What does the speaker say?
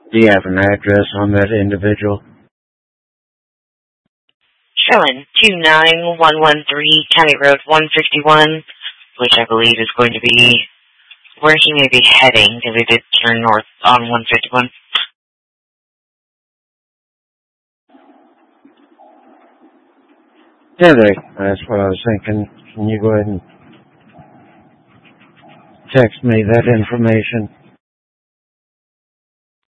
Do you have an address on that individual? Showing 29113 County Road 151, which I believe is going to be where he may be heading, because he did turn north on 151. Yeah, that's what I was thinking. Can you go ahead and text me that information?